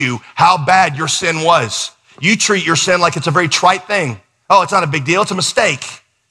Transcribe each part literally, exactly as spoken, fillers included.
you how bad your sin was. You treat your sin like it's a very trite thing. Oh, it's not a big deal, it's a mistake.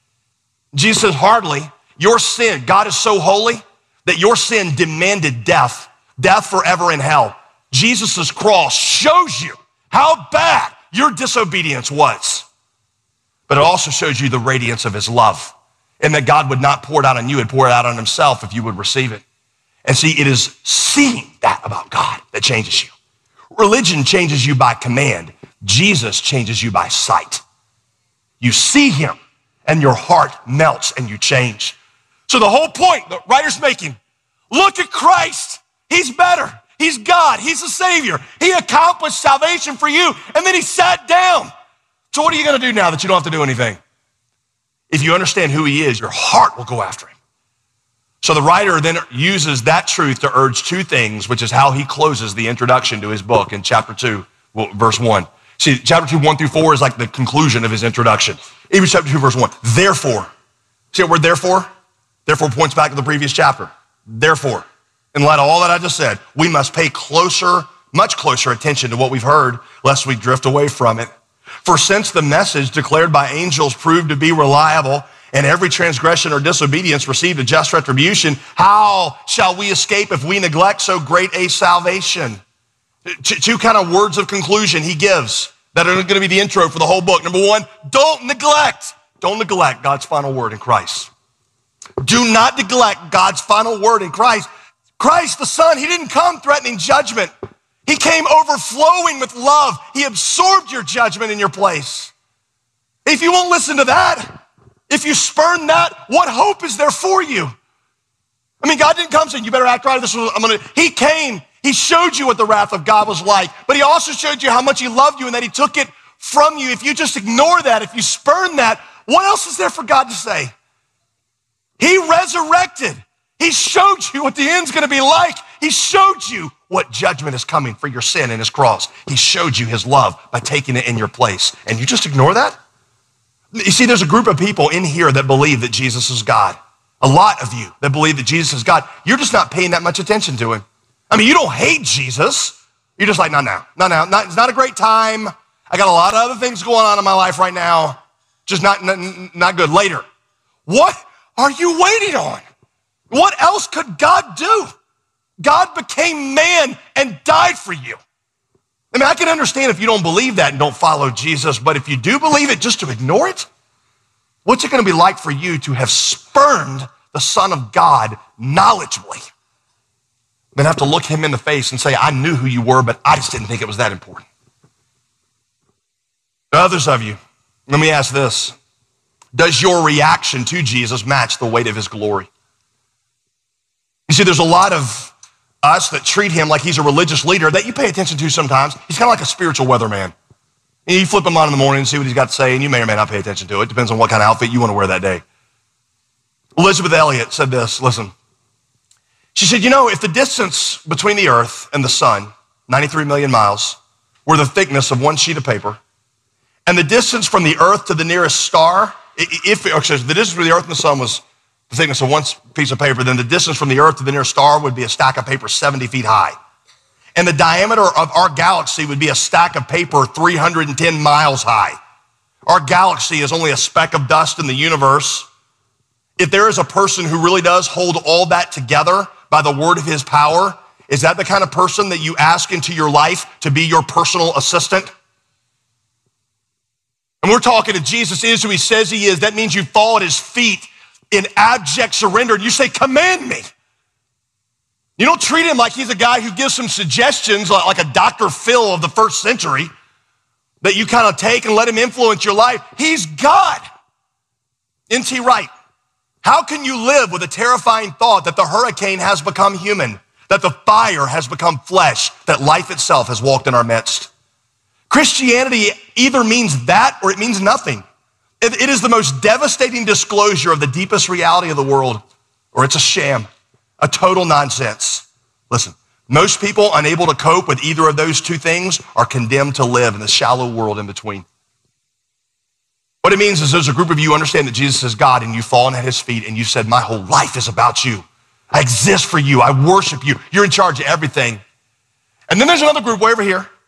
Jesus says, hardly. Your sin, God is so holy that your sin demanded death, death forever in hell. Jesus' cross shows you how bad your disobedience was. But it also shows you the radiance of his love, and that God would not pour it out on you, he'd pour it out on himself if you would receive it. And see, it is seeing that about God that changes you. Religion changes you by command. Jesus changes you by sight. You see him and your heart melts and you change. So the whole point the writer's making, look at Christ. He's better. He's God. He's the Savior. He accomplished salvation for you, and then he sat down. So what are you going to do now that you don't have to do anything? If you understand who he is, your heart will go after him. So the writer then uses that truth to urge two things, which is how he closes the introduction to his book in chapter two, well, verse one. See, chapter two, one through four is like the conclusion of his introduction. Even chapter two, verse one, therefore. See that word therefore? Therefore points back to the previous chapter. Therefore, in light of all that I just said, we must pay closer, much closer attention to what we've heard, lest we drift away from it. For since the message declared by angels proved to be reliable, and every transgression or disobedience received a just retribution, how shall we escape if we neglect so great a salvation? Two, two kind of words of conclusion he gives that are going to be the intro for the whole book. Number one, don't neglect. Don't neglect God's final word in Christ. Do not neglect God's final word in Christ. Christ, the Son, he didn't come threatening judgment. He came overflowing with love. He absorbed your judgment in your place. If you won't listen to that, if you spurn that, what hope is there for you? I mean, God didn't come saying, you better act right. This was, I'm gonna, he came, he showed you what the wrath of God was like, but he also showed you how much he loved you and that he took it from you. If you just ignore that, if you spurn that, what else is there for God to say? He resurrected. He showed you what the end's gonna be like. He showed you what judgment is coming for your sin in his cross. He showed you his love by taking it in your place. And you just ignore that? You see, there's a group of people in here that believe that Jesus is God. A lot of you that believe that Jesus is God. You're just not paying that much attention to him. I mean, you don't hate Jesus. You're just like, no, no, no, no, not, it's not a great time. I got a lot of other things going on in my life right now. Just not, not, not good. Later. What are you waiting on? What else could God do? God became man and died for you. I mean, I can understand if you don't believe that and don't follow Jesus, but if you do believe it, just to ignore it, what's it going to be like for you to have spurned the Son of God knowledgeably? Then have to look him in the face and say, I knew who you were, but I just didn't think it was that important. Others of you, let me ask this. Does your reaction to Jesus match the weight of his glory? You see, there's a lot of us that treat him like he's a religious leader that you pay attention to sometimes. He's kind of like a spiritual weatherman. You flip him on in the morning and see what he's got to say, and you may or may not pay attention to it. Depends on what kind of outfit you want to wear that day. Elizabeth Elliot said this, listen. She said, you know, if the distance between the earth and the sun, ninety-three million miles, were the thickness of one sheet of paper, and the distance from the earth to the nearest star, if, okay, the distance from the earth and the sun was the thickness of one piece of paper, then the distance from the earth to the nearest star would be a stack of paper seventy feet high. And the diameter of our galaxy would be a stack of paper three hundred ten miles high. Our galaxy is only a speck of dust in the universe. If there is a person who really does hold all that together by the word of his power, is that the kind of person that you ask into your life to be your personal assistant? And we're talking to Jesus is who he says he is. That means you fall at his feet in abject surrender, and you say, command me. You don't treat him like he's a guy who gives some suggestions like a Doctor Phil of the first century that you kind of take and let him influence your life. He's God. N T Wright, how can you live with a terrifying thought that the hurricane has become human, that the fire has become flesh, that life itself has walked in our midst? Christianity either means that or it means nothing. It is the most devastating disclosure of the deepest reality of the world, or it's a sham, a total nonsense. Listen, most people unable to cope with either of those two things are condemned to live in the shallow world in between. What it means is there's a group of you understand that Jesus is God and you've fallen at his feet and you said, my whole life is about you. I exist for you. I worship you. You're in charge of everything. And then there's another group way over here